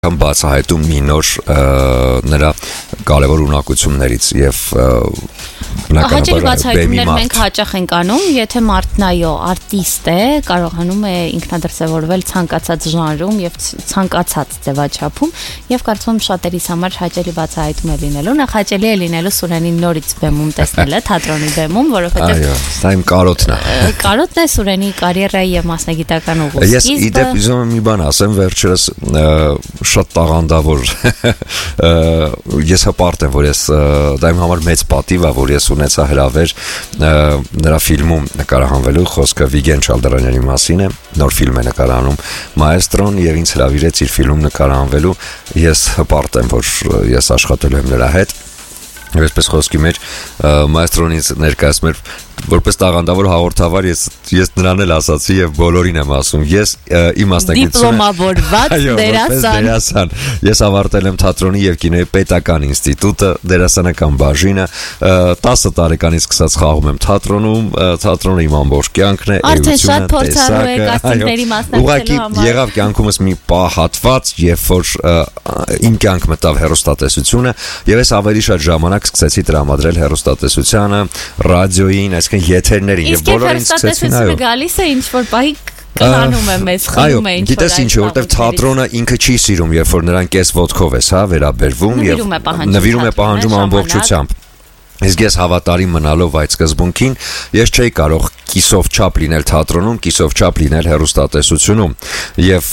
Կամ բացահայտում մի նոր նրա կարևոր ունակություններից եւ Հաճելի բացահայտումներ մենք հաճախ ենք անում, եթե մարդն արտիստ է, կարողանում է ինքնադրսևորվել ցանկացած ժանրում եւ ցանկացած ձևաչափում եւ կարծում եմ շատերիս համար հաճելի բացահայտում է լինելու, նախ հաճելի է լինելու Սուրենին նորից բեմում տեսնելը, թատրոնի բեմում, որովհետեւ այո, դա իմ կարոտն է։ Կարոտն է Սուրենի կարիերայի եւ մասնագիտական ուղու։ Ես իդեպ ուզում եմ մի բան ասեմ, վերջերս շատ տաղանդավոր ես հպարտ եմ, որ ես դա իմ համար մեծ պատիվ է, որ ես ունեցա հրավեր նրա ֆիլմում նկարահանվելու, խոսքը Վիգեն Չալդարանյանի մասին է, նոր ֆիլմ է նկարահանում Մայեստրոն եւ ինձ հրավիրեց իր ֆիլմում նկարահանվելու, ես հպարտ եմ, որ ես աշխատելու եմ նրա հետ եւ այսպես խոսքի մեջ Մայեստրոն ինձ ներկայացնում էր որպես տաղանդավոր հաղորդավար ես նրան էլ ասացի եւ բոլորին եմ ասում ես իմ մասնագիտությունը դիպլոմավորված դերասան ես ավարտել եմ թատրոնի եւ կինոյի պետական ինստիտուտը դերասանական բաժինը 10 տարեկանից սկսած խաղում եմ թատրոնում թատրոնը իմ ամբողջ կյանքն է արդեն շատ փորձառու եք կաստինգների մասնակցելու համար եղավ կյանքումս մի պահ հատված երբ որ իմ կյանք մտավ հեռուստատեսությունը եւ ես ավելի շատ ժամանակ սկսեցի տրամադրել հեռուստատեսությանը ռադիոյին եթերներին եւ բոլորին սկսեցին այո գալիս է ինչ որ պահի կլանում է մեզ խմում է ինչ որ գիտես ինչ որտեվ թատրոնը ինքը չի սիրում երբ որ նրան կես ոդկով ես հա վերաբերվում եւ նվիրում է պահանջում ամբողջությամբ Իսկ ես հավատարիմ մնալով այդ սկզբունքին, ես չէի կարող կիսով չափ լինել թատրոնում, կիսով չափ լինել հեռուստատեսությունում եւ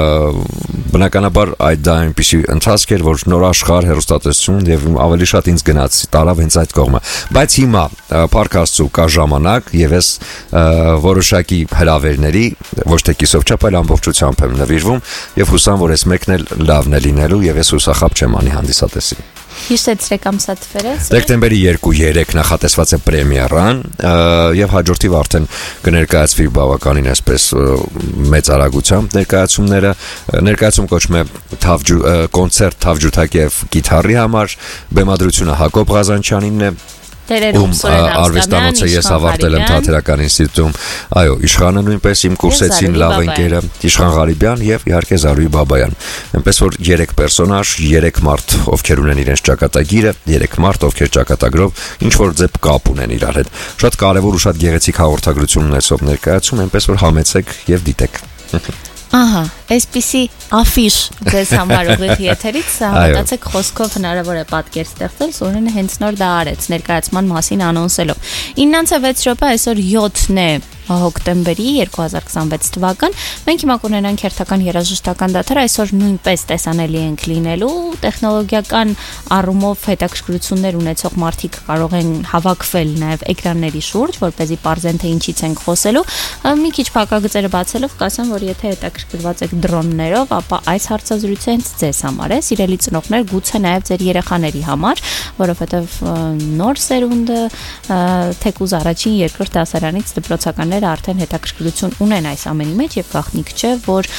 բնականաբար այդ դա այնպեսի ընթացք էր, որ նոր աշխարհ հեռուստատեսություն եւ ավելի շատ ինձ գնաց տարավ հենց այդ կողմը։ Բայց հիմա Փառք Աստծո կա ժամանակ եւ ես որոշակի հրավերների ոչ թե կիսով չափ, այլ ամբողջությամբ եմ նվիրվում եւ հուսամ, որ այս մեկն էլ լավն է լինելու եւ ես հուսախաբ չեմ անի հանդիսատեսին։ Հիշեցրեք ամսաթվերը։ Դեկտեմբերի 2-3 նախատեսված է պրեմիերան եւ հաջորդիվ արդեն կներկայացվի բավականին այսպես մեծ արագությամբ ներկայացում կոչվում է կոնցերտ Թավջութակի եւ գիտարի համար բեմադրությունը Հակոբ Ղազանչյանինն է Ում արվեստանոցը ես ավարտել եմ Թատերական ինստիտուտում այո իշխանը նույնպես իմ կուրսեցին լավ ընկերը Իշխան Ղարիբյան եւ իհարկե Զարուհի Բաբայան այնպես որ 3 պերսոնաժ 3 մարդ ովքեր ունեն իրենց ճակատագիրը 3 մարդ ովքեր ճակատագրով ինչ որ ձև կապ ունեն իրար հետ շատ կարեւոր ու շատ գեղեցիկ հաղորդագրություն ունեցող ներկայացում այնպես որ համեցեք եւ դիտեք Ահա, այսպիսի աֆիշ ձեզ համար ուղիղ եթերից մտածեք խոսքով հնարավոր է պատկեր ստեղծել, Սուրենը հենց նոր դա արեց ներկայացման մասին անոնսելով։ 9:06 րոպե այսօր 7-ն է հոկտեմբերի 2026 թվական։ Մենք հիմա կունենանք հերթական երաժշտական դադար, այսօր նույնպես տեսանելի ենք լինելու, տեխնոլոգիական առումով հետաքրքրություններ ունեցող մարդիկ կարող են հավաքվել նաև էկրանների շուրջ, որպեսզի պարզեն թե ինչից ենք խոսելու։ Մի քիչ փակագծերը բացելով կասեմ, որ եթե հետաքրքրված եք դրոններով, ապա այս հարցազրույցը հենց ձեզ համար է, սիրելի ծնողներ, գուցե նաև ձեր երեխաների համար, որովհետև նոր սերունդը թեկուզ առաջին, երկրորդ դասարանից դպրոցականներ արդեն հետաքրքրություն ունեն այս ամենի մեջ եւ գաղտնիք չէ, որ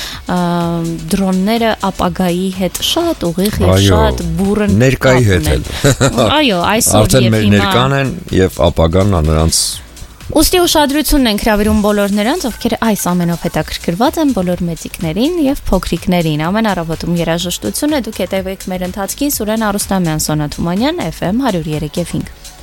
դրոնները ապագայի հետ շատ ուղիղ եւ շատ բուրըն ներկայի հետ էլ։ Այո, այսօր արդեն մեր ներկան են եւ ապագան նրանց Ուստի ուշադրությունն ենք հրավիրում բոլոր նրանց, ովքեր այս ամենով հետաքրքրված են, բոլոր մեծիկներին եւ փոքրիկներին։ Ամեն առավոտում երաժշտություն է, դուք հետևեք մեր ընթացքին, Սուրեն Արուստամյան, Սոնա Թումանյան, FM 103.5